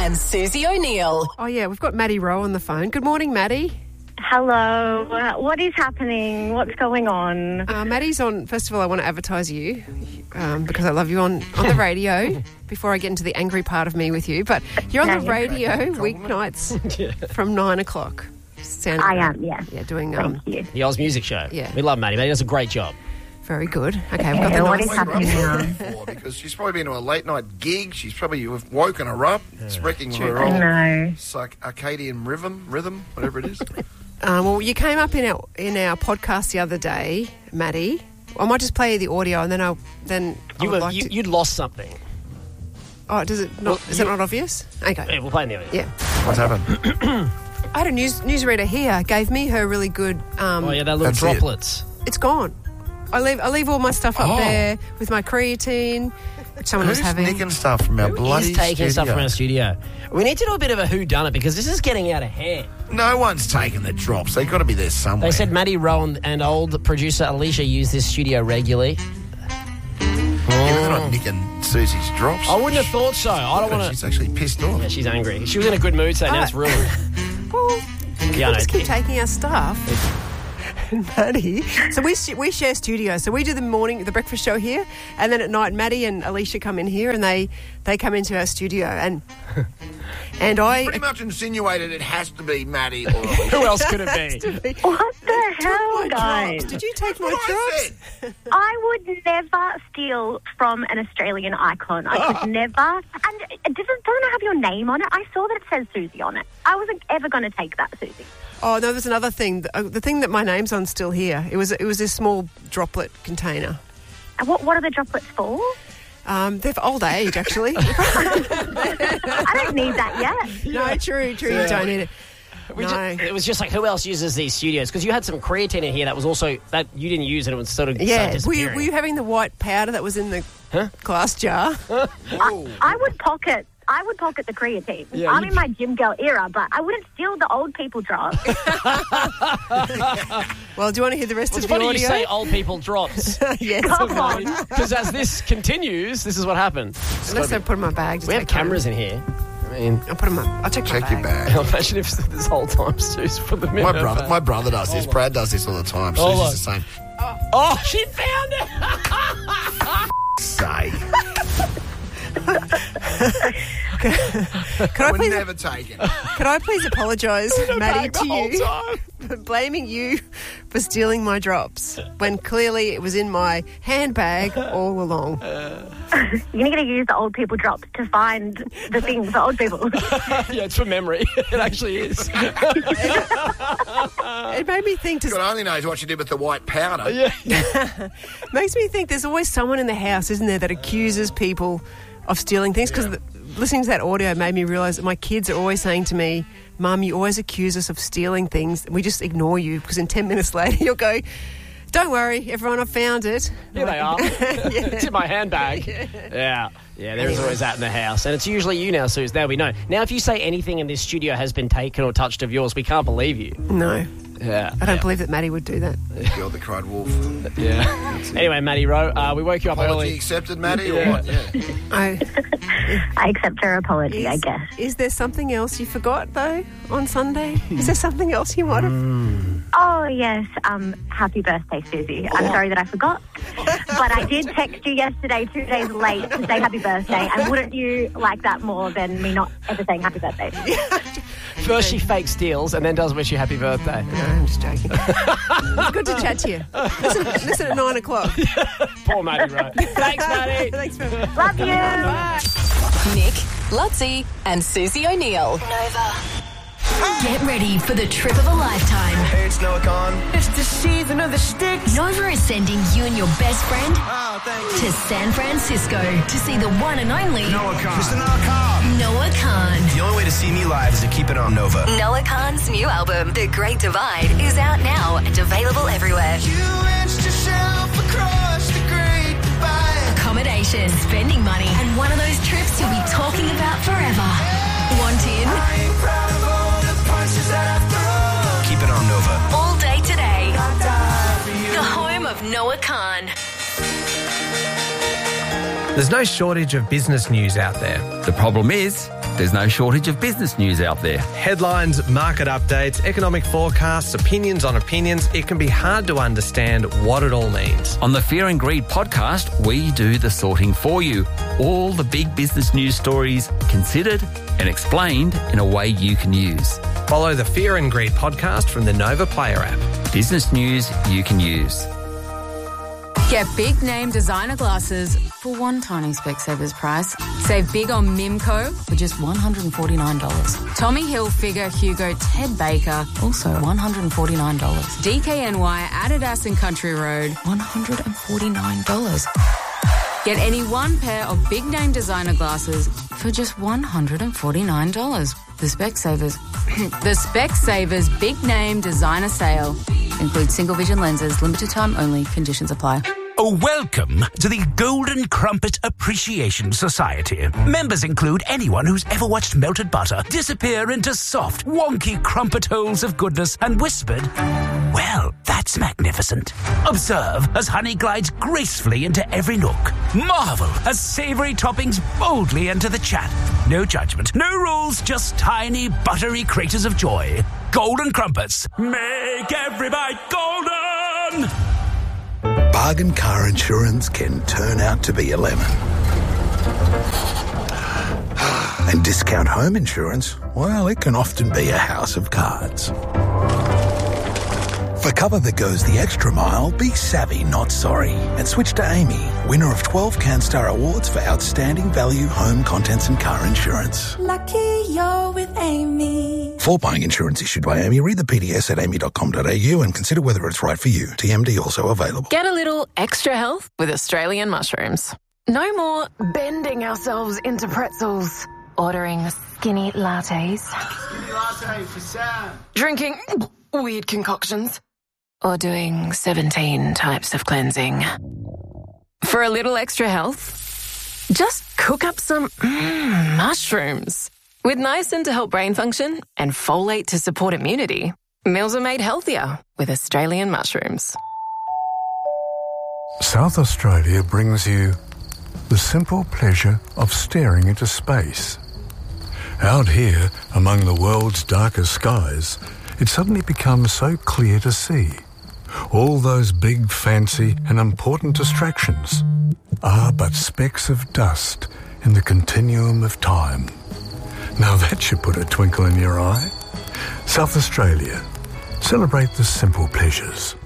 and Susie O'Neill. Oh, yeah, we've got Maddie Rowe on the phone. Good morning, Maddie. Hello. What is happening? What's going on? Maddie's on... First of all, I want to advertise you because I love you on the radio before I get into the angry part of me with you. But you're on the radio weeknights from 9 o'clock. I am, yes. Yeah, doing... Thank you. The Oz Music Show. Yeah. We love Maddie. Maddie does a great job. Very good. Okay, we've got the What nice... is happening now? Because she's probably been to a late night gig. She's probably woken her up. It's wrecking her I old know. circadian rhythm, whatever it is. Well, you came up in our podcast the other day, Maddie. I might just play you the audio and then You'd lost something. Oh, does it not? Is it not obvious? Okay. Yeah, we'll play in the audio. Yeah. What's happened? I had a newsreader here. Gave me her really good. That little That's it. droplets. It's gone. I leave all my stuff up there with my creatine, which someone was Who's having. nicking stuff from our bloody He's taking stuff studio? from our studio. We need to do a bit of a whodunit because this is getting out of hand. No one's taking the drops. They've got to be there somewhere. They said Maddie Rowan and old producer Alicia use this studio regularly. Yeah, but they're not nicking Susie's drops. I wouldn't have thought so. I don't want to... She's actually pissed off. Yeah, she's angry. She was in a good mood today. Now it's ruined. Well, Yeah, I know. just keep taking our stuff. Maddie. So we share studios. So we do the breakfast show here, and then at night Maddie and Alicia come in here, and they come into our studio, and I Pretty much insinuated it has to be Maddie or Who else could it be? What the hell, my guys? drops. Did you take my drops? I would never steal from an Australian icon. I could never. And doesn't it have your name on it? I saw that it says Susie on it. I wasn't ever going to take that, Susie. Oh no, there's another thing. The thing that my name's on still here. It was this small droplet container. And what are the droplets for? They're for old age, actually. I don't need that yet. No, true. You don't need it. It was just like, who else uses these studios? Because you had some creatine in here that was also... that you didn't use and it was sort of Yeah. Were disappearing. you having the white powder that was in the glass jar? I would pocket the creatine. Yeah, I'm in my gym girl era, but I wouldn't steal the old people drops. Well, do you want to hear the rest It's of the funny audio? you say old people drops. Yes. Come on. Because as this continues, this is what happens. Unless I put in my bag. to We have take home. cameras in here. I mean... I'll check Check my your bag. bag. Imagine if this whole time Sue's put them in My brother does this. Brad does this all the time. Hold on. Susie's the same. Oh, she found it! Say. Never taken. Could I please apologise, Maddie, to you for blaming you for stealing my drops when clearly it was in my handbag all along? You're going to use the old people drops to find the thing for old people. Yeah, it's from memory. It actually is. It made me think. God only knows what you did with the white powder. Yeah. Makes me think there's always someone in the house, isn't there, that accuses people of stealing things? Because listening to that audio made me realise that my kids are always saying to me, Mum, you always accuse us of stealing things. We just ignore you because in 10 minutes later you'll go, don't worry, everyone, I've found it. Here they are. It's in my handbag. Yeah. Yeah, there is always that in the house. And it's usually you now, Suze. There we know. Now, if you say anything in this studio has been taken or touched of yours, we can't believe you. No. Yeah. I don't believe that Maddie would do that. Girl that cried wolf. Yeah. Anyway, Maddie Rowe, we woke you up Apology early. accepted, Maddie, or what? Yeah. I accept her apology, I guess. Is there something else you forgot, though, on Sunday? Is there something else you might have? Oh, yes. Happy birthday, Susie. I'm sorry that I forgot. But I did text you yesterday, 2 days late, to say happy birthday. And wouldn't you like that more than me not ever saying happy birthday? First she fake steals and then does wish you happy birthday. No, I'm just joking. It's good to chat to you. Listen at 9 o'clock. Poor Maddie Rowe. Thanks, Maddie. Thanks for... Love you. Bye. Nick, Lutzi and Susie O'Neill. Nova. Get ready for the trip of a lifetime. Hey, it's Noah Khan. It's the season of the sticks. Nova is sending you and your best friend Oh, thank you. to San Francisco to see the one and only Noah Khan. Mr. Noah Khan. Noah Khan. The only way to see me live is to keep it on Nova. Noah Khan's new album, The Great Divide, is out now and available everywhere. You inched yourself across the Great Divide. Accommodation, spending money, and one of those trips you'll be talking about forever. Want in? I ain't proud of all the punches that I've thrown. Keep it on Nova. All day today. I die for you. The home of Noah Khan. There's no shortage of business news out there. The problem is, There's no shortage of business news out there. Headlines, market updates, economic forecasts, opinions on opinions. It can be hard to understand what it all means. On the Fear and Greed podcast, we do the sorting for you. All the big business news stories considered and explained in a way you can use. Follow the Fear and Greed podcast from the Nova Player app. Business news you can use. Get big name designer glasses for one tiny Specsavers price. Save big on Mimco for just $149. Tommy Hilfiger, Hugo, Ted Baker, also $149. DKNY, Adidas and Country Road, $149. Get any one pair of big name designer glasses for just $149. The Specsavers. The Specsavers Big Name Designer Sale. Includes single vision lenses, limited time only, conditions apply. Welcome to the Golden Crumpet Appreciation Society. Members include anyone who's ever watched melted butter disappear into soft, wonky crumpet holes of goodness and whispered, "Well, that's magnificent." Observe as honey glides gracefully into every nook. Marvel as savoury toppings boldly enter the chat. No judgment, no rules, just tiny, buttery craters of joy. Golden Crumpets. Make every bite golden! Bargain car insurance can turn out to be a lemon. And discount home insurance, well, it can often be a house of cards. For cover that goes the extra mile, be savvy, not sorry. And switch to Amy, winner of 12 CanStar Awards for outstanding value home contents and car insurance. Lucky you're with Amy. For buying insurance issued by Amy, read the PDS at amy.com.au and consider whether it's right for you. TMD also available. Get a little extra health with Australian mushrooms. No more bending ourselves into pretzels, ordering skinny lattes, Skinny latte for Sam. drinking weird concoctions, or doing 17 types of cleansing. For a little extra health, just cook up some mushrooms. With niacin to help brain function and folate to support immunity, meals are made healthier with Australian mushrooms. South Australia brings you the simple pleasure of staring into space. Out here, among the world's darkest skies, it suddenly becomes so clear to see. All those big, fancy and important distractions are but specks of dust in the continuum of time. Now that should put a twinkle in your eye. South Australia. Celebrate the simple pleasures.